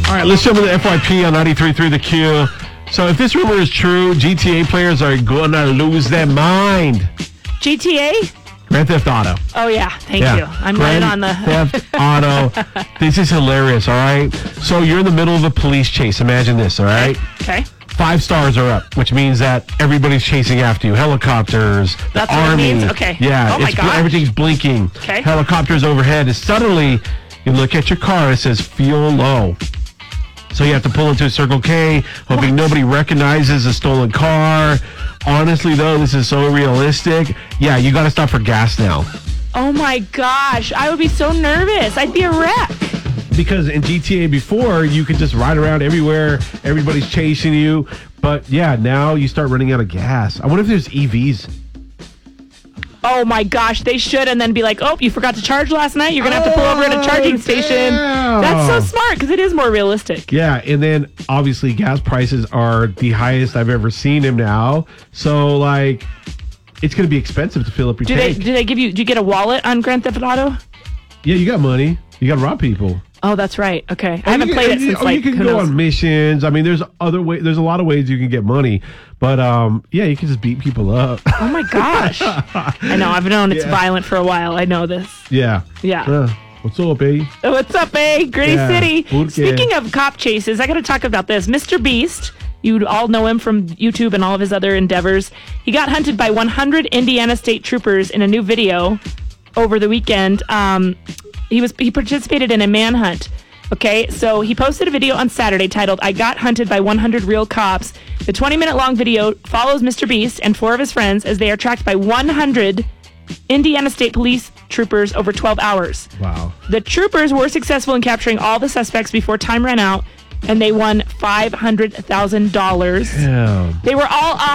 All right, let's jump into the FYP on 93.3 The Q. So if this rumor is true, GTA players are going to lose their mind. GTA? Grand Theft Auto. Oh, yeah. Thank you. I'm Grand right on the... Theft Auto. This is hilarious, all right? So you're in the middle of a police chase. Imagine this, all right? Okay. 5 stars are up, which means that everybody's chasing after you. Helicopters, That's the what it army. means? Okay. Yeah, Oh, my gosh. everything's blinking. Okay. Helicopters overhead. And suddenly, you look at your car, it says fuel low. So you have to pull into a Circle K, hoping nobody recognizes a stolen car. Honestly, though, this is so realistic. Yeah, you got to stop for gas now. Oh, my gosh. I would be so nervous. I'd be a wreck. Because in GTA before, you could just ride around everywhere. Everybody's chasing you. But yeah, now you start running out of gas. I wonder if there's EVs. Oh, my gosh. They should, and then be like, oh, you forgot to charge last night? You're going to have to pull over at a charging station. Damn. That's so smart, because it is more realistic. Yeah, and then obviously gas prices are the highest I've ever seen them now. So, like, it's going to be expensive to fill up your tank. Do you get a wallet on Grand Theft Auto? Yeah, you got money. You got to rob people. Oh, that's right. Okay. I haven't played it since, you can go on missions. I mean, there's a lot of ways you can get money. But, yeah, you can just beat people up. Oh, my gosh. I know. I've known it's violent for a while. I know this. Yeah. Yeah. What's up, eh? What's up, eh? Gray City. Porque. Speaking of cop chases, I got to talk about this. Mr. Beast, you all know him from YouTube and all of his other endeavors. He got hunted by 100 Indiana State Troopers in a new video over the weekend. He participated in a manhunt. Okay, so he posted a video on Saturday titled, I Got Hunted by 100 Real Cops. The 20-minute long video follows Mr. Beast and 4 of his friends as they are tracked by 100 Indiana State Police troopers over 12 hours. Wow. The troopers were successful in capturing all the suspects before time ran out, and they won $500,000. Damn. They were all off